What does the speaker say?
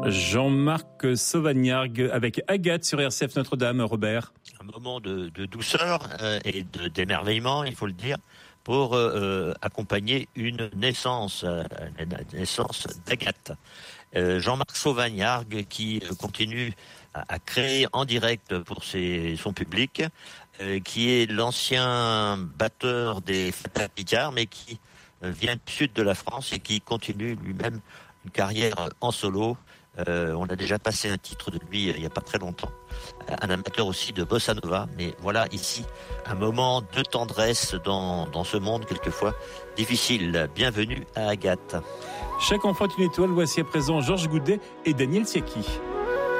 Jean-Marc Sauvagnargues avec Agathe sur RCF Notre-Dame, Robert. Un moment de douceur et d'émerveillement, il faut le dire, pour accompagner une naissance d'Agathe. Jean-Marc Sauvagnargues qui continue à créer en direct pour son public, qui est l'ancien batteur des Fata Picard, mais qui vient du sud de la France et qui continue lui-même une carrière en solo. On a déjà passé un titre de lui il n'y a pas très longtemps. Un amateur aussi de bossa nova, mais voilà ici un moment de tendresse dans ce monde quelquefois difficile. Bienvenue à Agathe. Chaque enfant est une étoile, voici à présent Georges Goudet et Daniel Siaki.